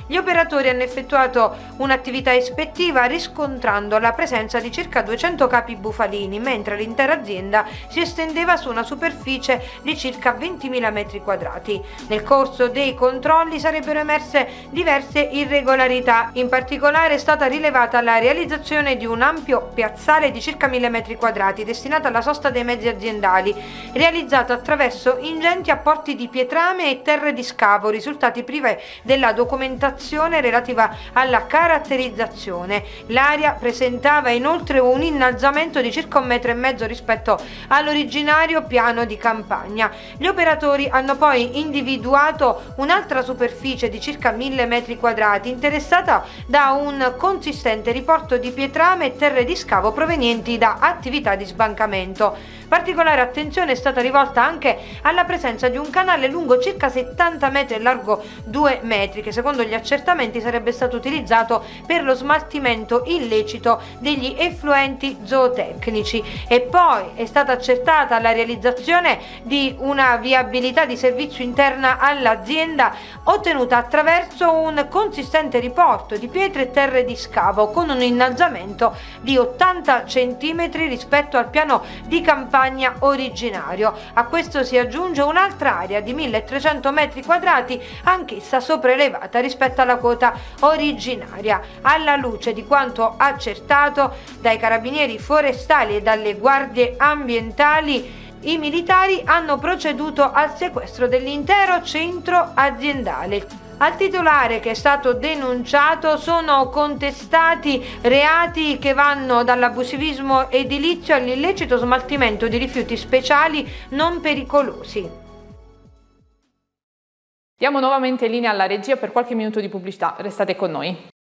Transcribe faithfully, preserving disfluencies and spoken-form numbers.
Gli operatori hanno effettuato un'attività ispettiva riscontrando la presenza di circa duecento capi bufalini, mentre l'intera azienda si estendeva su una superficie di circa ventimila metri quadrati. Nel corso dei controlli sarebbero emerse diverse irregolarità. In particolare è stata rilevata la realizzazione di un ampio piazzale di circa mille metri quadrati destinato alla sosta dei mezzi aziendali, realizzato attraverso ingenti apporti di pietrame e terre di scavo, risultati prive della documentazione relativa alla caratterizzazione. L'area presentava inoltre un innalzamento di circa un metro e mezzo rispetto all'originario piano di campagna. Gli operatori hanno poi individuato un'altra superficie di circa mille metri quadrati interessata da un consistente riporto di pietrame e terre di scavo provenienti da attività di sbancamento. Particolare attenzione è stata rivolta anche alla presenza di un canale lungo circa settanta metri e largo due metri, che secondo gli accertamenti sarebbe stato utilizzato per lo smaltimento illecito degli effluenti zootecnici. E poi è stata accertata la realizzazione di una viabilità di servizio interna all'azienda ottenuta attraverso un consistente riporto di pietre e terre di scavo con un innalzamento di ottanta centimetri rispetto al piano di campagna originario. A questo si aggiunge un'altra area di milletrecento metri quadrati, anch'essa sopraelevata rispetto alla quota originaria. Alla luce di quanto accertato dai carabinieri forestali e dalle guardie ambientali, i militari hanno proceduto al sequestro dell'intero centro aziendale. Al titolare, che è stato denunciato, sono contestati reati che vanno dall'abusivismo edilizio all'illecito smaltimento di rifiuti speciali non pericolosi. Diamo nuovamente linea alla regia per qualche minuto di pubblicità, restate con noi.